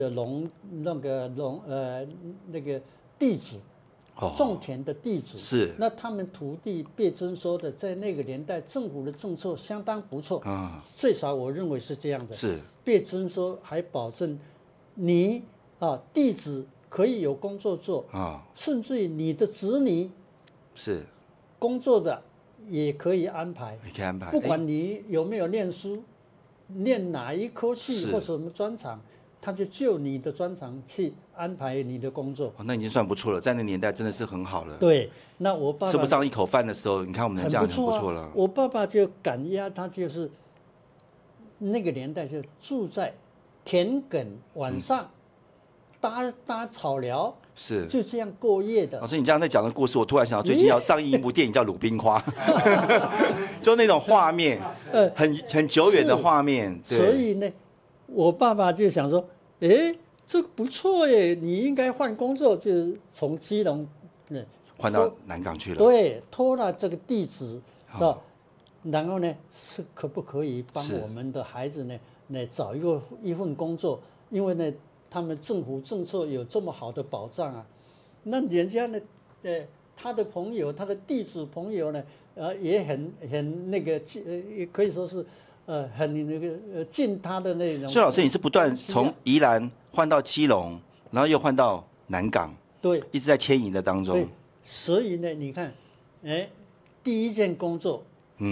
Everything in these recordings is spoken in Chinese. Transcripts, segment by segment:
那个地址。种田的地址是， 那他们土地被征收的，在那个年代政府的政策相当不错最少我认为是这样的。 是被征收还保证你地址可以有工作做甚至于你的子女是工作的也可以安排，不管你有没有念书，念哪一科系或什么专长。他就就你的专长去安排你的工作， 那已经算不错了，在那年代真的是很好了。 对，那我爸爸吃不上一口饭的时候，你看我们能这样很不错了。 我爸爸就赶鸭，他就是那个年代就住在田埂，晚上搭草寮， 是就这样过夜的。 老师，你这样在讲的故事，我突然想到最近要上映一部电影叫《鲁冰花》，就那种画面，很久远的画面。 所以呢。我爸爸就想说，这个不错耶，你应该换工作，就从基隆换到南港去了。 对，托了这个地址，是吧？然后呢，是可不可以帮我们的孩子呢找一份工作？因为呢，他们政府政策有这么好的保障啊。那人家呢，他的朋友，他的弟子朋友呢，也很那个，也可以说是。很那个进他的那种。 所以老师，你是不断从宜兰换到基隆，然后又换到南港， 对， 一直在迁移的当中。 对，所以呢，你看，第一件工作，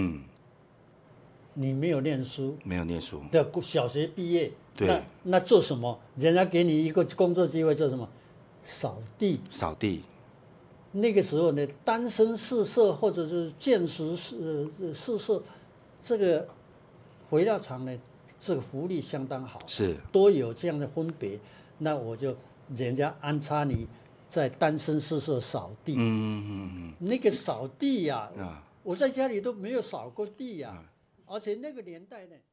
你没有念书， 没有念书， 对，小学毕业， 对， 那做什么？人家给你一个工作机会，做什么？扫地。 扫地。 那个时候呢，单身四舍或者是见识四舍，这个。回料厂呢，这个福利相当好， 是都有这样的分别。那我就人家安插你在单身宿舍扫地，那个扫地呀，我在家里都没有扫过地呀，而且那个年代呢。